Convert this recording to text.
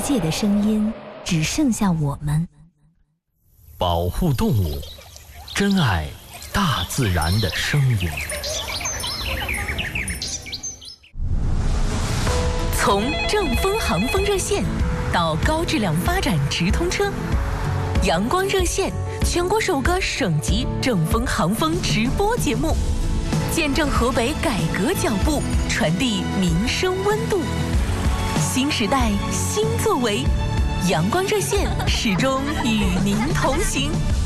界的声音只剩下我们。 保护动物，珍爱大自然的声音。 从正风航风热线到高质量发展直通车，阳光热线全国首个省级正风航风直播节目，见证河北改革脚步，传递民生温度。新时代新作为，阳光热线始终与您同行。